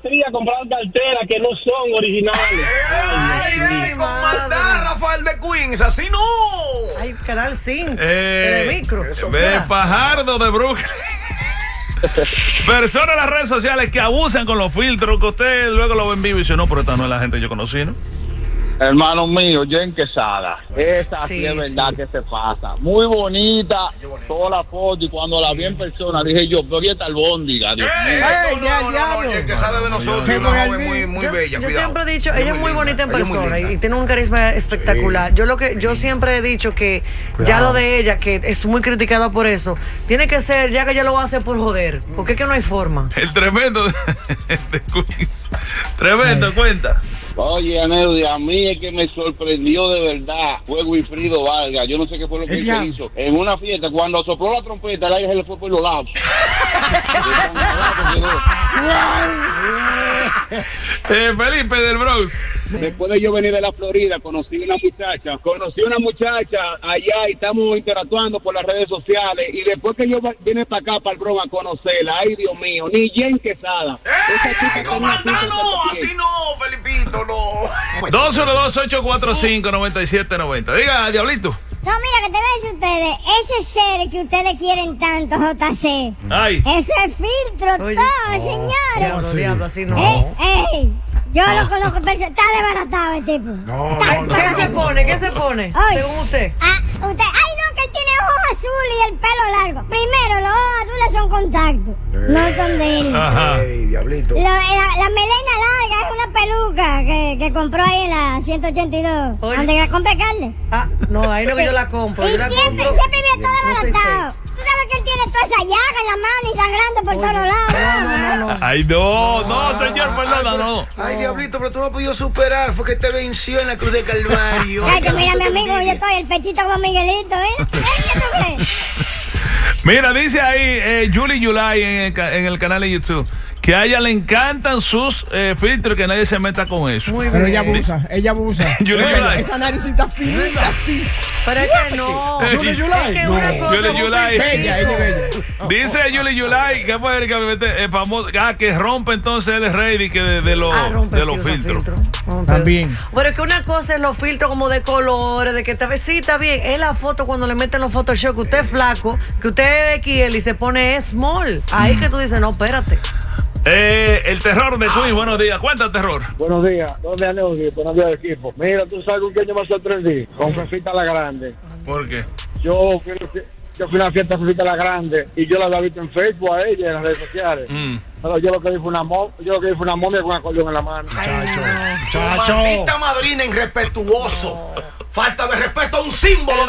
Maestría comprar carteras que no son originales. Ay, ¿cómo está Rafael de Queens? Así no. Ay, Canal 5. Telemicro. Fajardo de Brooklyn. Personas en las redes sociales que abusan con los filtros, que usted luego lo ve en vivo y dice, no, pero esta no es la gente que yo conocí, ¿no? Hermano mío, Jen Quesada. Esa sí es verdad que se pasa. Muy bonita, toda la foto. Y cuando la vi en persona, dije yo, pero esta albóndiga, Dios mío. No, Jen Quesada de nosotros, una joven muy bella. Yo siempre he dicho, ella es muy bonita en persona y tiene un carisma espectacular. Yo siempre he dicho que ya lo de ella, que es muy criticada por eso, tiene que ser, ya que ella lo va a hacer por joder, porque es que no hay forma. El tremendo de Queens. Tremendo, cuenta. Oye, Aneudi, a mí es que me sorprendió de verdad fue Wilfrido Vargas. Yo no sé qué fue lo que él hizo. En una fiesta, cuando sopló la trompeta, el aire se le fue por los lados. Felipe del Bronx. Después de yo venir de la Florida, conocí una muchacha allá y estamos interactuando por las redes sociales. Y después que yo vine para acá, para el Bronx, a conocerla, ay Dios mío, ni Jen Quesada. Así no, Felipito, no. 212-845-9790. Diga, Diablito. No, mira, que te voy a decir a ustedes, ese ser que ustedes quieren tanto, JC, ay, eso es filtro, oye, todo, señores. Diablo, así no. Yo lo conozco, pero está desbaratado el tipo. ¿Qué se pone? Ay. Según usted. Ay, no, que él tiene ojos azules y el pelo largo. Primero, los ojos azules son contactos, no son de él. Ey, Diablito. La melena larga es una peluca que compró ahí en la 182, Oye. donde la compra carne. No, ahí no que yo la compro. Y Yo la siempre compro. vive todo desbaratado. Tú sabes que él tiene toda esa llaga en la mano y sangrando por todos lados. No. ay, no, señor, perdona, no. Ay, Diablito, pero tú no has podido superar, fue que te venció en la cruz del Calvario. Ay, que mira, mi amigo, yo estoy el pechito con Miguelito, ¿eh? ¿Qué tú crees? Mira, dice ahí Julie Yulai en el canal de YouTube que a ella le encantan sus filtros, que nadie se meta con eso. Muy Pero bien. ella abusa. Julie Yulai. Esa naricita finita, así. Pero es que no. Julie Yulai. Es que una cosa Julie es un Yulai. filtro. Ella es bella. Dice Julie Yulai que fue el que famoso, que rompe entonces el rating que de los filtros. También. Pero es que una cosa es los filtros como de colores, de que te sí, está bien. Es la foto cuando le meten los Photoshop, que usted es flaco, que usted es XL y se pone small. Ahí que tú dices, no, espérate. El terror de Queen, buenos días. Cuenta terror. Buenos días, ¿dónde Aneudi? Buenos días, equipo. Mira, tú sabes con quién yo me sorprendí. Con Fefita la Grande. ¿Por qué? Yo fui a una fiesta de Fefita la Grande y yo la había visto en Facebook a ella, en las redes sociales. Pero yo lo que vi fue una momia con un acordeón en la mano. Maldita madrina irrespetuoso. Falta de respeto a un símbolo